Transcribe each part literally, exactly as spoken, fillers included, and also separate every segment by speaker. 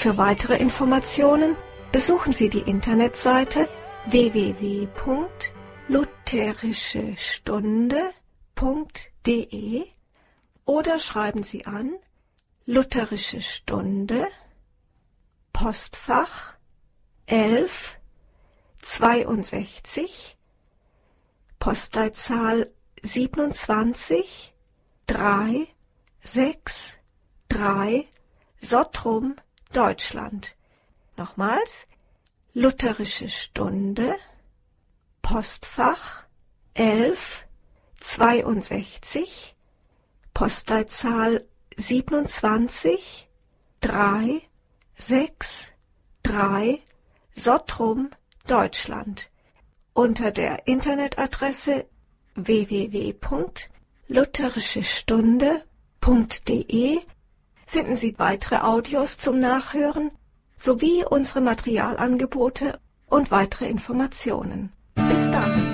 Speaker 1: Für weitere Informationen besuchen Sie die Internetseite w w w punkt lutherische stunde punkt d e oder schreiben Sie an Lutherische Stunde, Postfach elf zweiundsechzig, Postleitzahl siebenundzwanzig drei sechs drei, Sottrum, Deutschland. Nochmals, Lutherische Stunde, Postfach elf zweiundsechzig, Postleitzahl siebenundzwanzig drei sechs drei, Sottrum, Deutschland. Unter der Internetadresse w w w punkt lutherische stunde punkt d e finden Sie weitere Audios zum Nachhören sowie unsere Materialangebote und weitere Informationen. Bis dann!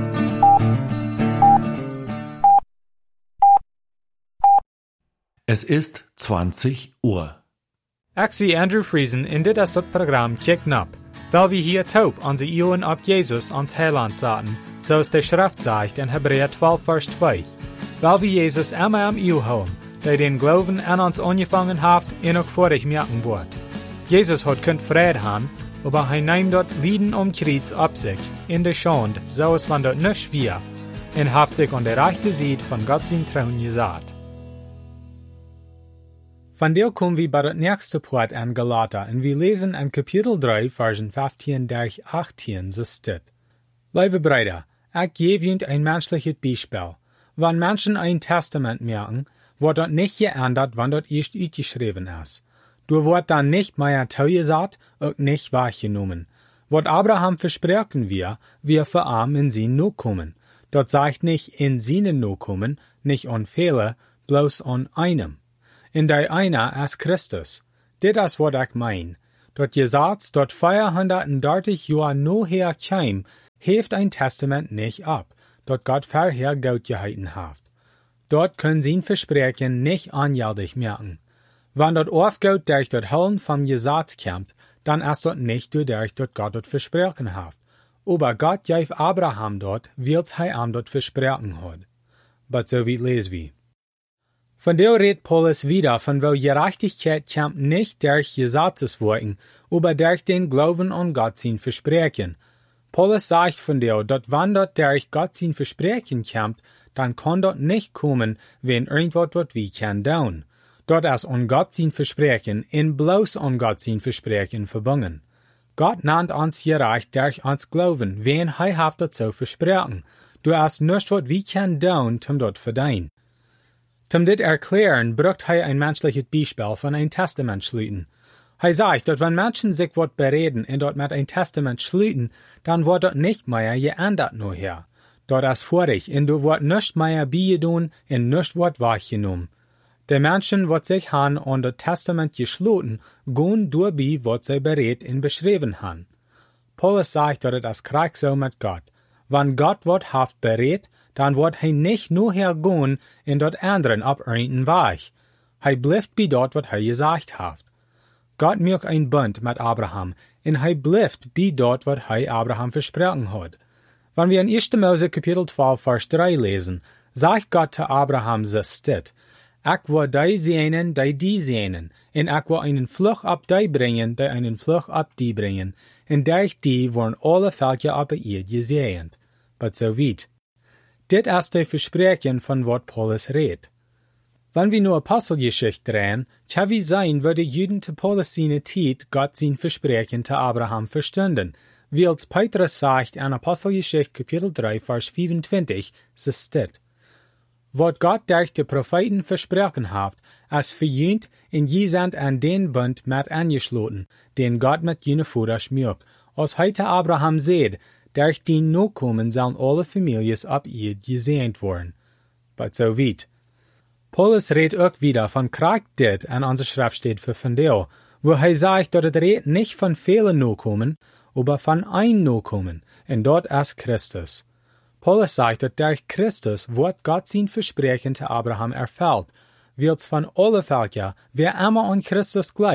Speaker 2: Es ist zwanzig Uhr.
Speaker 3: Ik zie Andrew Friesen in dit is het programma Check-up, weil wir hier taub onze Eeuwen op Jesus ons Heiland zaten, zoals de Schrift zegt in Hebräer twaalf vers twee. Weil wir Jesus immer am Eeuw houden, der den Glauben an uns angefangen hat, en ook vorig merken wird. Jesus hat kunt Frieden haben, aber er nimmt dort Lieden um Kreuz ab sich, in der Schande, so es man dort nicht schwer, und hat sich an der rechten Seite von Gott sein Thron gesagt. Von der kommen wir bei der nächsten Part an Galater, und wir lesen in Kapitel drei, Versen fünfzehn durch achtzehn, so steht. Liebe Brüder, ich gebe Ihnen ein menschliches Beispiel. Wenn Menschen ein Testament merken, wird dort nicht geändert, wann dort erst ausgeschrieben ist. Du wird dann nicht mehr zugesagt und nicht wahrgenommen. Was Abraham versprechen wir, wir für arm in sie no kommen. Dort sagt nicht in seinen no kommen, nicht an viele, bloß an einem. In der einer ist Christus. Dit is wat ich mein. Dort gesagt, dort vierhundertdreißig Jahre no her käm, heeft ein Testament nicht ab, dort Gott vorher Gott gehalten hat. Dort können sie Versprechen nicht anjaldig merken. Wenn dort aufgeht durch dort Höllen vom Gesetz kommt, dann ist dort nicht durch dort Gott dort Versprechen hat. Aber Gott gab Abraham dort, weil er ihm dort Versprechen hat. But so wie lesen wir. Von der redet Paulus wieder, von wo Gerechtigkeit kommt nicht durch Gesetzesworten, aber durch den Glauben an Gott sein Versprechen. Paulus sagt von der, dort wann dort durch Gott sein Versprechen kommt, dann kann dort nicht kommen, wenn irgendwas dort wie kann down. Dort ist an Gott sein Versprechen, in bloß an Gott sein Versprechen verbunden. Gott nennt uns gerecht durch uns Glauben, wen er hat dort so versprechen. Du hast nicht was wie kann down, zum dort verdienen. Zum dit erklären, braucht er ein menschliches Beispiel von ein Testament schließen. Er sagt, dass wenn Menschen sich wat bereden und dort mit ein Testament schließen, dann wird dort nicht mehr geändert nur her. Dort ist vorig, und du wird nicht mehr beidun und nicht wird wahrgenommen. Die Menschen, wat sich han an das Testament geschloten, gehen durch wat sie berät und beschrieben han. Paulus sagt, dass es krieg so mit Gott. Wenn Gott wat haft berät, dann wird er nicht nur hergehen und dort anderen ab irgendeinen Weg. Er bleibt bei dort, was er gesagt hat. Gott macht ein Bund mit Abraham, und er bleibt bei dort, was er Abraham versprochen hat. Wenn wir in erster Mose Kapitel zwölf, Vers drei lesen, sagt Gott zu Abraham, so steht, ich will die sehnen, die die sehnen, und ich will einen Fluch ab die bringen, die einen Fluch ab die bringen, und durch die wollen alle Völker ab ihr gesehnt. But so weit. Dit ist das Versprechen, von wat Paulus redet. Wenn wir nur Apostelgeschichte drehen, kann wie sein, würde Juden zu Paulus seine Zeit Gott sein Versprechen zu Abraham verstanden, wie als Petrus sagt in Apostelgeschichte Kapitel drei, Vers fünfundzwanzig, so steht. Wat Gott durch die Propheten versprochen hat, ist verjünt in je sind an den Bund mit angeschloten, den Gott mit jene Vater schmückt, als heute Abraham seht, durch die Nachkommen sollen alle Familien ab ihr gesehnt worden. But so weit. Paulus redet auch wieder von Krieg dit an unserer Schrift steht für von der, wo er sagt, dass es redet nicht von vielen Nachkommen, aber von ein Nachkommen, und dort ist Christus. Paulus sagt, dass durch Christus wird Gott sein Versprechen zu Abraham erfüllt, weil von alle Völker, wer immer an Christus glaubt,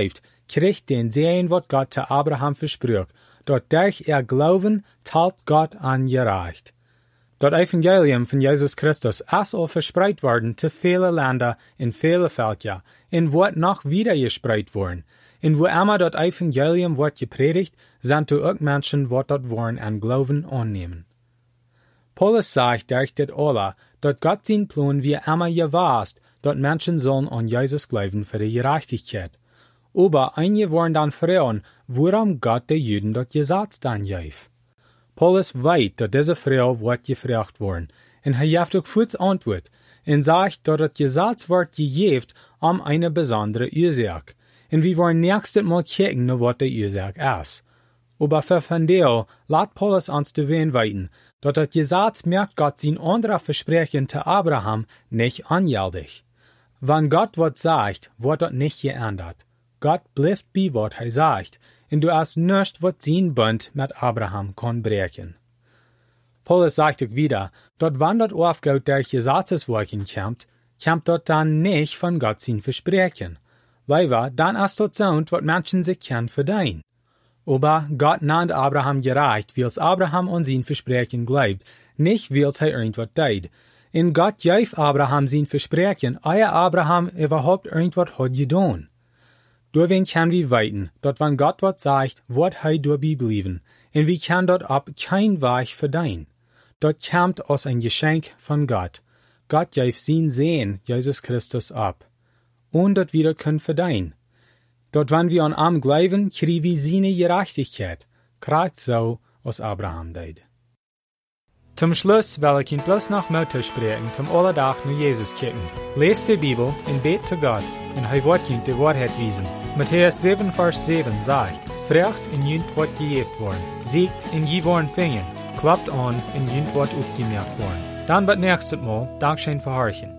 Speaker 3: kriegt den Sehen, wat Gott zu Abraham versprach, dort durch er Glauben talt Gott angereicht. Das Evangelium von Jesus Christus ist auch verspreit worden zu vielen Ländern in viele Völker, in wird noch wieder gespreit worden. In wo immer das Evangelium wird gepredigt, sind auch Menschen, die dort wollen an Glauben annehmen. Paulus sagt durch das alle, dass Gott sein Plan wie immer gewasst, dass Menschen sollen an Jesus glauben für die Gerechtigkeit. Aber einige wollen dann fragen, warum Gott den Juden das Gesetz dann gab. Paulus weiß, dass diese Frau wird gefragt worden, und er gibt auch kurz Antwort, und sagt, dass das Gesetz wird gegeben um eine besondere Ursache. Und wir wollen nächstes Mal kicken, was die Ursache ist. Aber für Fandeo lässt Paulus uns zu weisen, dass das Gesetz merkt Gott sein anderer Versprechen zu Abraham nicht angültig. Wenn Gott was sagt, wird das nicht geändert. Gott bleibt bei, was er sagt, und du hast nicht, was sein Bund mit Abraham kann brechen. Paulus sagt auch wieder, dass wenn das aufgeht durch Gesetzeswirken kommt, kommt das dann nicht von Gott sein Versprechen. Leider, dann ist das so, was Menschen sich können verdienen. Aber Gott nannt Abraham gerecht, weil Abraham an sein Versprechen glaubt, nicht weil er irgendwas tut. In Gott gab Abraham sein Versprechen, ehe Abraham überhaupt irgendwas hat getan. Deswegen können wir weiten, dass wenn Gott was sagt, wird er dabei bleiben, und wir können dort ab kein Weg verdienen. Dort kommt aus ein Geschenk von Gott. Gott gab sein Sehen, Jesus Christus, ab. Und dort wieder können verdienen. Dort wenn wir an ihm glauben, kriegen wir seine Gerechtigkeit, kriegt so, was Abraham deed. Zum Schluss will ich Ihnen bloß noch Mutter sprechen, zum Alltag nur Jesus kicken. Lest die Bibel und bet zu Gott, und er wird Ihnen die Wahrheit wiesen. Matthäus sieben, Vers sieben sagt, Fragt und Jünd wird gegeben worden, siegt und je worden fingen, klappt an und Jünd wird aufgemerkt worden. Dann wird nächstes Mal Dankeschön verhorchen.